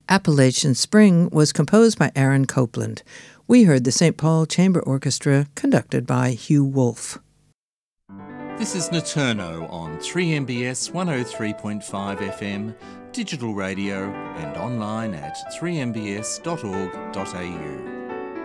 Appalachian Spring was composed by Aaron Copland. We heard the St. Paul Chamber Orchestra conducted by Hugh Wolfe. This is Naturno on 3MBS 103.5 FM, digital radio and online at 3mbs.org.au.